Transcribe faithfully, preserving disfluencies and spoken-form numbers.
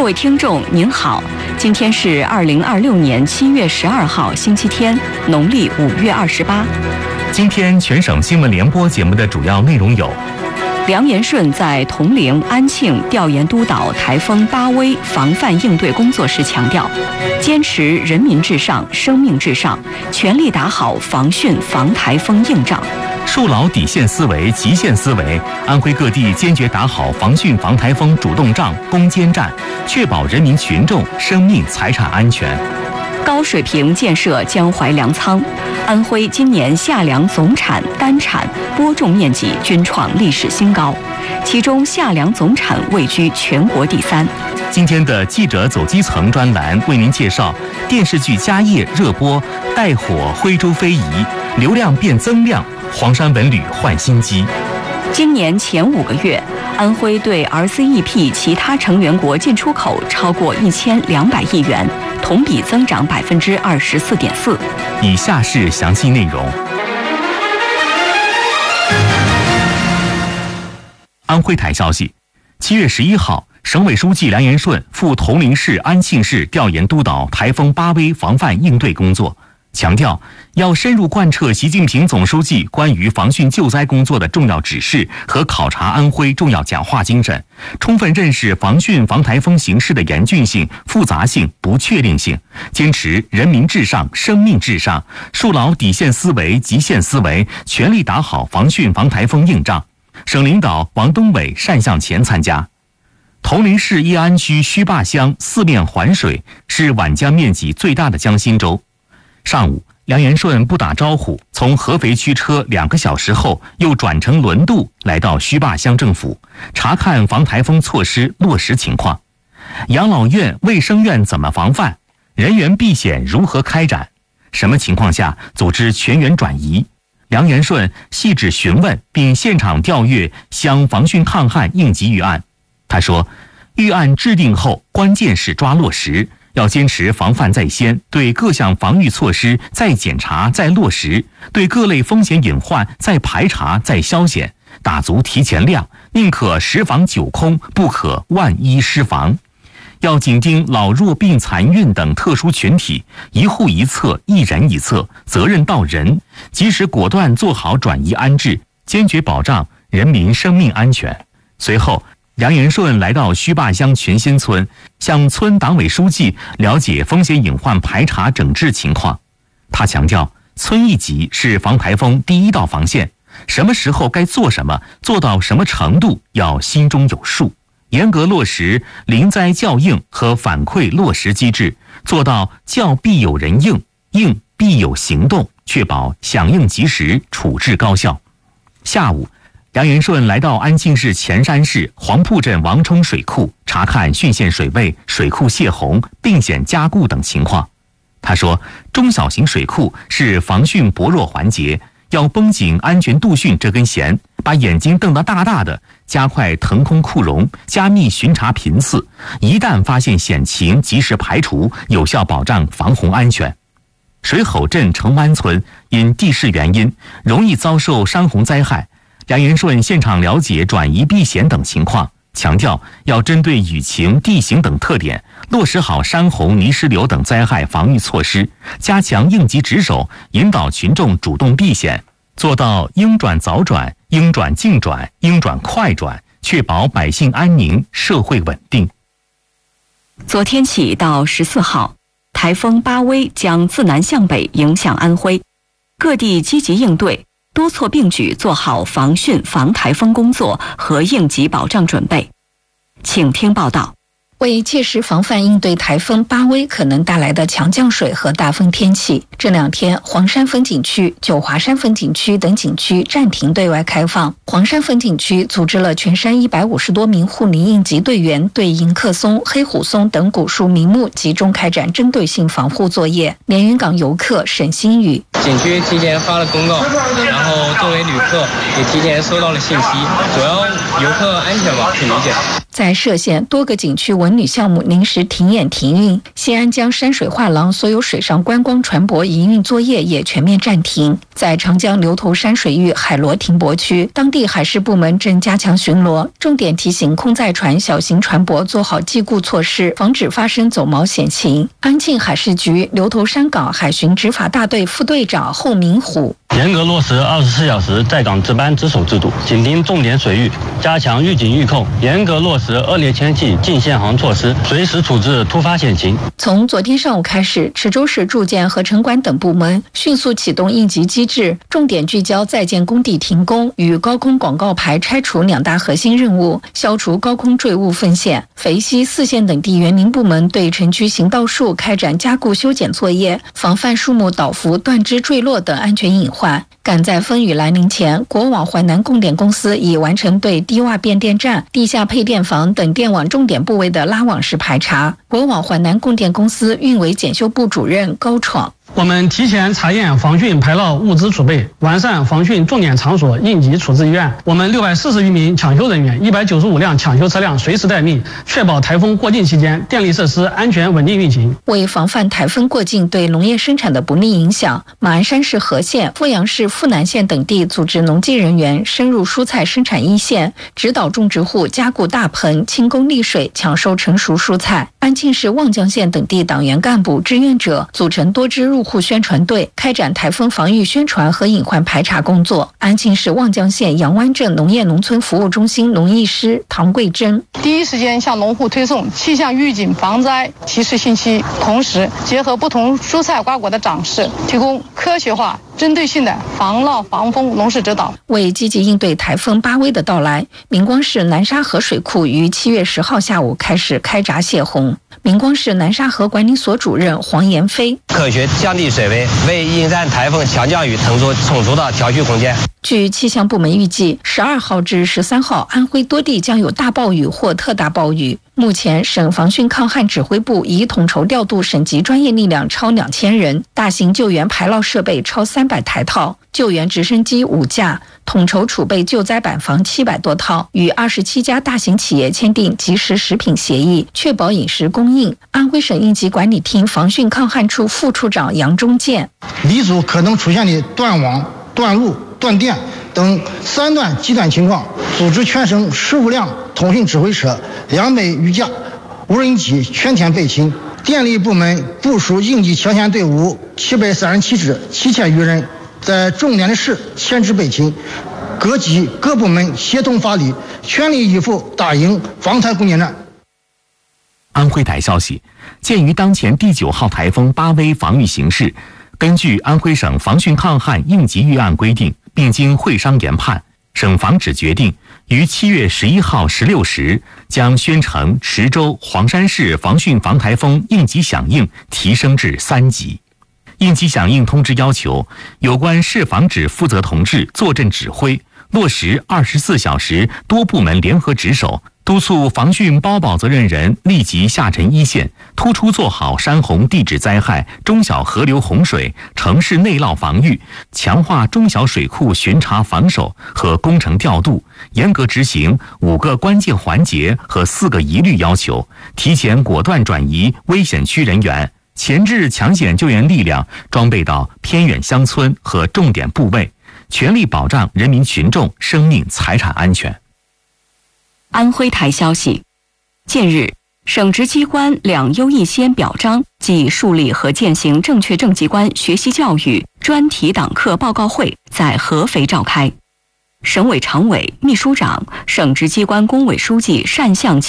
位听众您好，今天是二零二六年七月十二号星期天，农历五月二十八。 今天全省新闻联播节目的主要内容有： 梁延顺在铜陵、安庆调研督导台风巴威防范应对工作时强调，坚持人民至上、生命至上，全力打好防汛防台风硬仗。 树牢底线思维、极限思维，安徽各地坚决打好防汛防台风主动仗、攻坚战，确保人民群众生命财产安全。 高水平建设江淮粮仓，安徽今年夏粮总产、单产、播种面积均创历史新高，其中夏粮总产位居全国第三。 今天的记者走基层专栏为您介绍电视剧《家业》热播，带火徽州非遗，流量变增量，黄山文旅换新机。 今年前五个月，安徽对 R C E P 其他成员国进出口超过一千两百亿元，同比增长百分之二十四点四。 以下是详细内容。安徽台消息，七月十一号，省委书记梁延顺赴铜陵市、安庆市调研督导台风巴威防范应对工作，强调要深入贯彻习近平总书记关于防汛救灾工作的重要指示和考察安徽重要讲话精神，充分认识防汛防台风形势的严峻性、复杂性、不确定性，坚持人民至上、生命至上，树牢底线思维、极限思维，全力打好防汛防台风硬仗。省领导王东伟单向前参加。铜陵市义安区须坝乡四面环水，是皖江面积最大的江心洲。上午，梁延顺不打招呼，从合肥驱车两个小时后，又转乘轮渡来到须坝乡政府，查看防台风措施落实情况。养老院、卫生院怎么防范？人员避险如何开展？什么情况下组织全员转移？梁延顺细致询问，并现场调阅乡防汛抗旱应急预案。他说，预案制定后，关键是抓落实，要坚持防范在先，对各项防御措施再检查再落实，对各类风险隐患再排查再消减，打足提前量，宁可十防九空，不可万一失防。要紧盯老弱病残孕等特殊群体，一户一策，一人一策，责任到人，及时果断做好转移安置，坚决保障人民生命安全。随后，梁延顺来到须坝乡全新村，向村党委书记了解风险隐患排查整治情况。他强调，村一级是防台风第一道防线，什么时候该做什么，做到什么程度，要心中有数。严格落实临灾教应和反馈落实机制，做到教必有人应，应必有行动，确保响应及时，处置高效。下午，梁延顺来到安庆市潜山市黄铺镇王冲水库，查看汛县水位、水库泄洪、病险加固等情况。他说，中小型水库是防汛薄弱环节，要绷紧安全度汛这根弦，把眼睛瞪得大大的，加快腾空库容，加密巡查频次，一旦发现险情，及时排除，有效保障防洪安全。水吼镇城湾村因地势原因，容易遭受山洪灾害。梁延顺现场了解转移避险等情况，强调要针对雨情、地形等特点，落实好山洪、泥石流等灾害防御措施，加强应急值守，引导群众主动避险，做到应转早转、应转尽转、应转快转，确保百姓安宁、社会稳定。 昨天起到十四号，台风巴威将自南向北影响安徽，各地积极应对，多措并举，做好防汛防台风工作和应急保障准备。请听报道。 为切实防范应对台风巴威可能带来的强降水和大风天气，这两天黄山风景区、九华山风景区等景区暂停对外开放。黄山风景区组织了全山一百五十多名护林应急队员，对迎客松、黑虎松等古树名木集中开展针对性防护作业。连云港游客沈新宇： 景区提前发了公告，然后作为旅客也提前收到了信息，主要游客安全嘛，挺理解。 在歙县多个景区文旅项目临时停演停运，西安江山水画廊所有水上观光船舶营运作业也全面暂停。在长江流头山水域海螺停泊区，当地海事部门正加强巡逻，重点提醒空载船、小型船舶做好系固措施，防止发生走锚险情。安庆海事局流头山港海巡执法大队副队长侯明虎： 严格落实二十四小时在港值班值守制度，紧盯重点水域，加强预警预控，严格落实恶劣天气禁限航措施，随时处置突发险情。 从昨天上午开始，池州市住建和城管等部门迅速启动应急机制，重点聚焦在建工地停工与高空广告牌拆除两大核心任务，消除高空坠物风险。肥西、泗县等地园林部门对城区行道树开展加固修剪作业，防范树木倒伏、断枝坠落等安全隐患。赶在风雨来临前，国网淮南供电公司已完成对低洼变电站、地下配电房等电网重点部位的拉网式排查。国网淮南供电公司运维检修部主任高闯： 我们提前查验防汛排涝物资储备，完善防汛重点场所应急处置预案。我们六百四十余名抢修人员、一百九十五辆抢修车辆随时待命，确保台风过境期间电力设施安全稳定运行。 为防范台风过境对农业生产的不利影响，马鞍山市和县、阜阳市富南县等地组织农技人员深入蔬菜生产一线，指导种植户加固大棚、清沟沥水，抢收成熟蔬菜。安庆市望江县等地党员干部、志愿者组成多支入户宣传队，开展台风防御宣传和隐患排查工作。安庆市望江县杨湾镇农业农村服务中心农艺师唐桂珍： 第一时间向农户推送气象预警防灾提示信息，同时结合不同蔬菜瓜果的长势，提供科学化、针对性的防涝防风农事指导。 为积极应对台风巴威的到来，明光市南沙河水库于七月十号下午开始开闸泄洪。明光市南沙河管理所主任黄延飞： 科学降低水位，为应战台风强降雨腾出充足的调蓄空间。 据气象部门预计，十二号至十三号，安徽多地将有大暴雨或特大暴雨。目前，省防汛抗旱指挥部已统筹调度省级专业力量超两千人，大型救援排涝设备超三百台套，救援直升机五架，统筹储备救灾板房七百多套，与二十七家大型企业签订即时食品协议，确保饮食供应。安徽省应急管理厅防汛抗旱处副处长杨忠建： 离组可能出现的断网、断路、断电等三段极端情况，组织全省十五辆通讯指挥车、两百余架无人机全天备勤。电力部门部署应急抢险队伍七百三十七支，七千余人，在重点的市前置备勤。各级各部门协同发力，全力以赴打赢防台攻坚战。 安徽台消息，鉴于当前第九号台风巴威防御形势，根据安徽省防汛抗旱应急预案规定，并经会商研判，省防指决定于七月十一号十六时将宣城、池州、黄山市防汛防台风应急响应提升至三级。应急响应通知要求，有关市防指负责同志坐镇指挥，落实二十四小时多部门联合值守，督促防汛包保责任人立即下沉一线，突出做好山洪地质灾害、中小河流洪水、城市内涝防御，强化中小水库巡查防守和工程调度，严格执行五个关键环节和四个一律要求，提前果断转移危险区人员，前置抢险救援力量装备到偏远乡村和重点部位，全力保障人民群众生命财产安全。 安徽台消息，近日，省直机关两优一先表彰暨树立和践行正确政绩观学习教育专题党课报告会在合肥召开。省委常委、秘书长、省直机关工委书记单向